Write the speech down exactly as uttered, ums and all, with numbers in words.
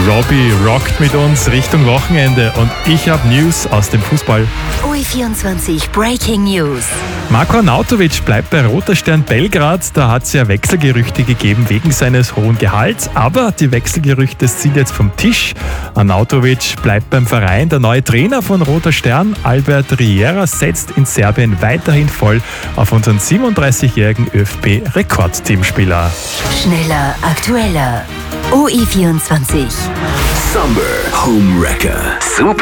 Robbie rockt mit uns Richtung Wochenende und ich habe News aus dem Fußball. O E vierundzwanzig Breaking News. Marko Arnautovic bleibt bei Roter Stern Belgrad. Da hat es ja Wechselgerüchte gegeben wegen seines hohen Gehalts. Aber die Wechselgerüchte sind jetzt vom Tisch. Arnautovic bleibt beim Verein. Der neue Trainer von Roter Stern, Albert Riera, setzt in Serbien weiterhin voll auf unseren siebenunddreißigjährigen ÖFB-Rekordteamspieler. Schneller, aktueller. O E vierundzwanzig. Summer Home Wrecker. Super